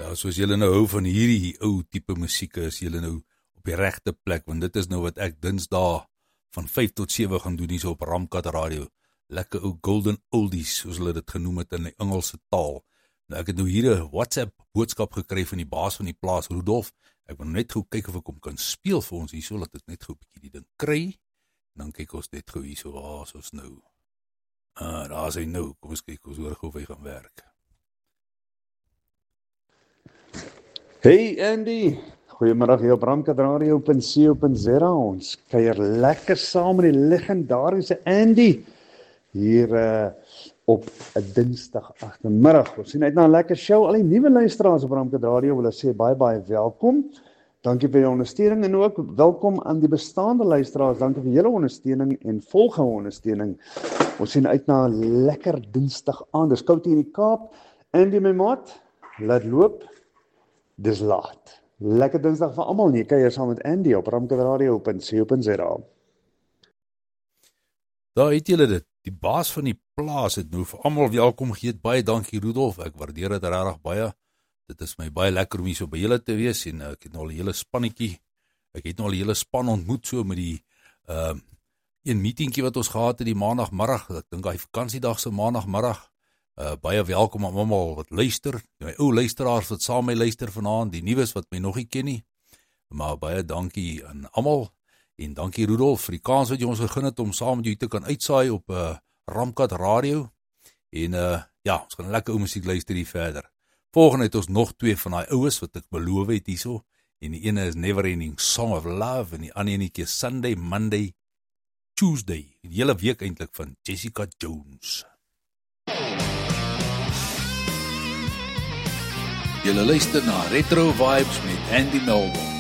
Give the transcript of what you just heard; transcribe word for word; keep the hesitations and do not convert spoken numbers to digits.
Ja, soos julle nou hou van hierdie ou tipe musieke, is julle nou op die regte plek, want dit is nou wat ek dinsdae van vyf tot sewe gaan doen hier so op Ramkat Radio. Lekker ou golden oldies, soos hulle dit genoem het in die Engelse taal. Nou ek het nou hier 'n WhatsApp boodskap gekry van die baas van die plaas, Rudolf. Ek wil net gou kyk of ek hom kan speel vir ons hier so, laat ek net gou 'n bietjie die ding kry. En dan kyk ons net gou hier so, waar is ons nou? Ah, daar is hy nou. Kom ons kyk, ons hoor gou of hy gaan werk. Hey Andy, goeiemiddag hier op Ramkat Radio op C O punt Z A. Ons kuier lekker saam met die legendariese Andy hier uh, op 'n Dinsdag agtermiddag. Ons sien uit na 'n lekker show. Al die nuwe luisteraars op Ramkat Radio wil ek sê baie baie welkom. Dankie vir julle ondersteuning en ook welkom aan die bestaande luisteraars. Dankie vir julle ondersteuning en volgehoue ondersteuning. Ons sien uit na 'n lekker Dinsdag aand. Dis koud hier in die Kaap. Andy my maat, laat loop. Dis laat. Lekker Dinsdag vir almal. Nee, kuier saam met Andy op Ramkat Radio op C O punt Z A. Daar het julle dit. Die baas van die plaas het nou vir almal welkom geheet. Baie dankie Rudolf. Ek waardeer dit regtig baie. Dit is my baie lekker om hier so by julle te wees en ek het nou al 'n hele spannetjie. Ek het nou al 'n hele span ontmoet so met die ehm uh, een meetingkie wat ons gehad het die maandagmiddag. Ek dink hy vakansiedag se maandagmiddag. Uh, baie welkom aan almal wat luister, my ou luisteraars wat saam my luister vanaand, die nuus wat my nog nie ken nie, maar baie dankie aan almal, en dankie Rudolf vir die kans wat jy ons gegee het om saam met jou te kan uitsaai op uh, Ramkat Radio, en uh, ja, ons gaan lekker ou musiek luister hier verder. Volgende het ons nog twee van die oues wat ek beloof het hierso, en die ene is Never Ending Song of Love, en die ander ene is Sunday, Monday, Tuesday, die hele week eintlik van Jessica Jones. Julle luister na Retro Vibes met Andy Melbourne.